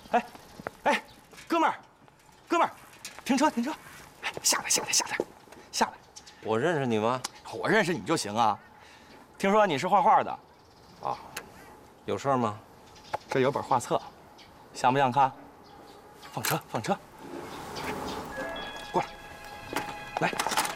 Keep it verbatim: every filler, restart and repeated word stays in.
哎，哎，哥们儿，哥们儿，停车停车，哎，下来下来下来，下来。 我认识你吗？ 我认识你就行啊。听说你是画画的， 啊，有事儿吗？ 这有本画册，想不想看？放车放车，过来，来。